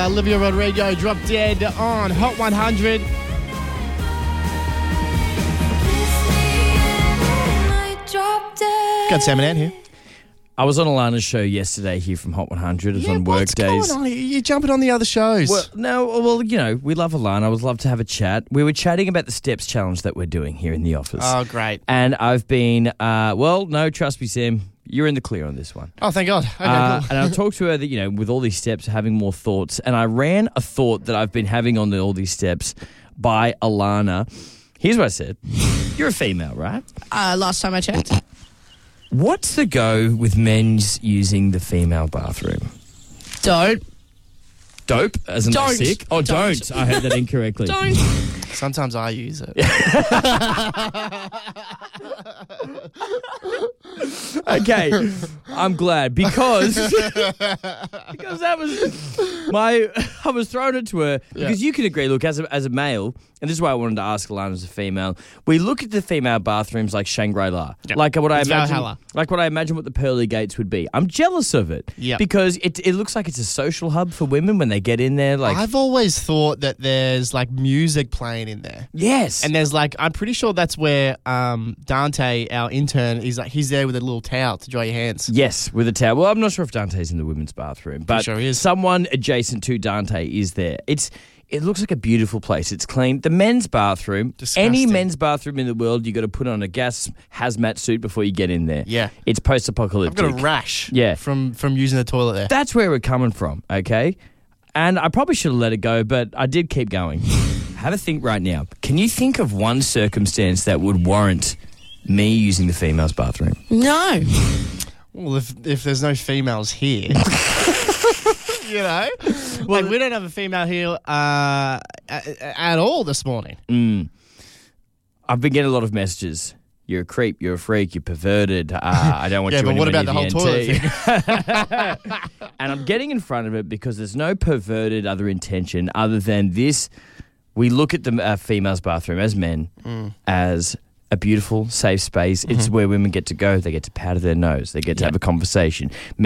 Olivia Rodrigo, Drop Dead on Hot 100. Got Sam and Ann here. I was on Alana's show yesterday here from Hot 100. It was on work days. What's going on here? You're jumping on the other shows. Well, we love Alana. I would love to have a chat. We were chatting about the Steps Challenge that we're doing here in the office. Oh, great. And I've been, no, trust me, Sam, you're in the clear on this one. Oh, thank God. Okay, cool. And I talked to her that, with all these steps, having more thoughts. And I ran a thought that I've been having on all these steps by Alana. Here's what I said. You're a female, right? Last time I checked. What's the go with men's using the female bathroom? Don't. Dope, as in Don't. sick? Oh, don't. I heard that incorrectly. Don't. Sometimes I use it. Okay, I'm glad because that was I was throwing it to her because you can agree. Look, as a male, and this is why I wanted to ask Alana as a female. We look at the female bathrooms like Shangri-La, like what I imagine what the pearly gates would be. I'm jealous of it because it looks like it's a social hub for women when they get in there. Like I've always thought that there's like music playing in there. Yes, and there's I'm pretty sure that's where Dante, our intern, he's there with a little towel to dry your hands. Yes, with a towel. Well, I'm not sure if Dante's in the women's bathroom, but sure he is. Someone adjacent to Dante is there. It looks like a beautiful place. It's clean. The men's bathroom, disgusting. Any men's bathroom in the world, you got to put on a gas hazmat suit before you get in there. Yeah, it's post-apocalyptic. I've got a rash. Yeah, from using the toilet there. That's where we're coming from. Okay, and I probably should have let it go, but I did keep going. Have a think right now. Can you think of one circumstance that would warrant me using the female's bathroom? No. Well, if there's no females here, well, we don't have a female here at all this morning. I've been getting a lot of messages. You're a creep. You're a freak. You're perverted. I don't want you. Yeah, but what about the whole toilet thing? And I'm getting in front of it because there's no perverted other intention other than this. We look at the female's bathroom as men as a beautiful, safe space. It's where women get to go. They get to powder their nose. They get to have a conversation.